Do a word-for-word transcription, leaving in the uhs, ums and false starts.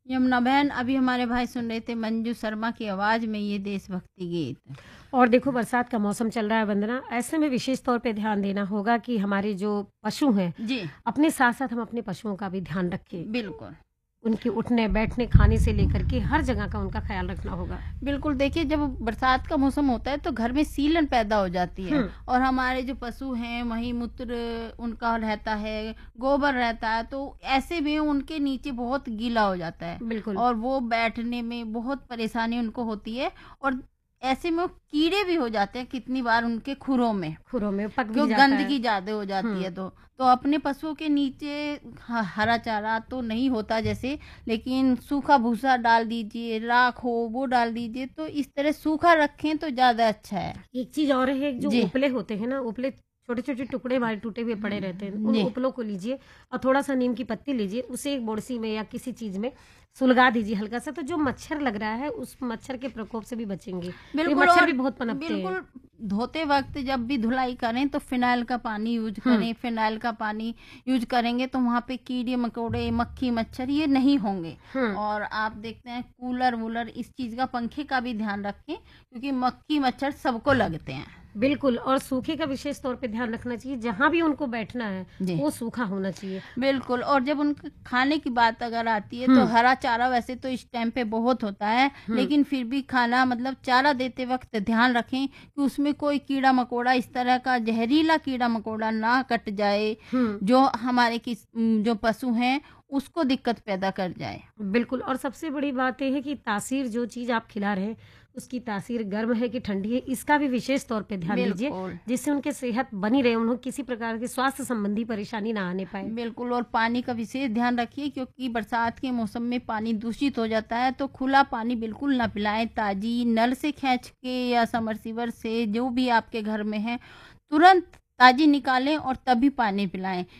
यमुना बहन, अभी हमारे भाई सुन रहे थे मंजू शर्मा की आवाज़ में ये देशभक्ति गीत। और देखो बरसात का मौसम चल रहा है वंदना, ऐसे में विशेष तौर पे ध्यान देना होगा कि हमारे जो पशु हैं, जी, अपने साथ-साथ हम अपने पशुओं का भी ध्यान रखें। बिल्कुल। उनके उठने, बैठने, खाने से लेकर के हर जगह का उनका ख़्याल रखना होगा। बिल्कुल, देखिए जब बरसात का मौसम होता है तो घर में सीलन पैदा हो जाती है हुँ, और हमारे जो पशु हैं वहीं मूत्र उनका रहता है, गोबर रहता है, तो ऐसे में उनके नीचे बहुत गीला हो जाता है बिल्कुल। और वो बैठने में बहुत परेशानी उनको होती है और ऐसे में वो कीड़े भी हो जाते हैं कितनी बार उनके खुरों में। खुरों में पक भी क्यों जाता है। गंदगी ज़्यादा हो जाती है हुँ, तो। तो अपने पशुओं के नीचे ह हरा चारा तो नहीं होता जैसे, लेकिन सूखा भूसा डाल दीजिए, राख हो वो डाल दीजिए, तो इस तरह सूखा रखें तो ज़्यादा अच्छा है। एक चीज़ और है, जो जी। उपले होते हैं ना, उपले छोटे-छोटे टुकड़े हमारे टूटे हुए पड़े रहते हैं। उन जी, उपलों को लीजिए और थोड़ा-सा नीम की पत्ती लीजिए, उसे एक बोड़सी में या किसी चीज़ में सुलगा दीजिए हल्का-सा, तो जो मच्छर लग रहा है, उस मच्छर के प्रकोप से भी बचेंगे। ये बिल्कुल। मच्छर और भी बहुत पनपते हैं। बिल्कुल धोते वक़्त जब भी धुलाई करें तो फ़िनाइल का पानी यूज़ हुँ, करें, फ़िनाइल का पानी यूज़ करेंगे तो वहाँ पे कीड़े-मकोड़े, मक्खी, मच्छर ये नहीं होंगे। हुँ। और आप देखते हैं कूलर-वूलर इस चीज़ का, पंखे का भी ध्यान रखें क्योंकि मक्खी, मच्छर सबको लगते हैं। बिल्कुल, और सूखे का विशेष तौर पे ध्यान रखना चाहिए, जहाँ भी उनको बैठना है, जी। वो सूखा होना चाहिए। बिल्कुल। और जब उनके खाने की बात अगर आती है तो हुँ, हरा चारा वैसे तो इस टाइम पे बहुत होता है, हुँ, लेकिन फिर भी खाना मतलब चारा देते वक़्त ध्यान रखें कि उसमें कोई कीड़ा-मकोड़ा इस तरह का ज़हरीला कीड़ा-मकोड़ा ना कट जाए, हुँ। जो हमारे किस उम, जो पशु हैं उसको दिक्कत पैदा कर जाए। बिल्कुल, और सबसे बड़ी बात ये है कि तासीर जो चीज़ आप खिला रहे हैं, उसकी तासीर गर्म है कि ठंडी है, इसका भी विशेष तौर पे ध्यान दीजिए, बिल्कुल। जिससे उनकी सेहत बनी रहे, उन्हें किसी प्रकार की स्वास्थ्य संबंधी परेशानी ना आने पाए। बिल्कुल। और पानी का विशेष ध्यान रखिए क्योंकि बरसात के मौसम में पानी दूषित हो जाता है, तो खुला पानी बिल्कुल ना पिलाएं। ताज़ी नल से खींच के या समरसीवर से जो भी आपके घर में है, तुरंत ताज़ी निकालें और तभी पानी पिलाएं।